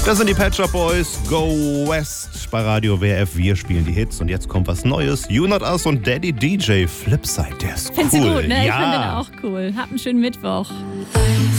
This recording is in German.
Das sind die Pet Shop Boys, Go West bei Radio WF. Wir spielen die Hits und jetzt kommt was Neues. You Not Us und Daddy DJ Flipside, der ist cool. Findest du gut, ne? Ja. Ich finde den auch cool. Hab einen schönen Mittwoch.